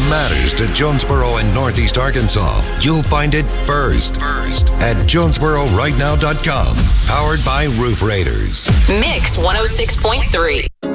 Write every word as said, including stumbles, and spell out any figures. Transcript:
matters to Jonesboro and Northeast Arkansas, you'll find it first, first at Jonesboro Right Now dot com. Powered by Roof Raiders. Mix one oh six point three.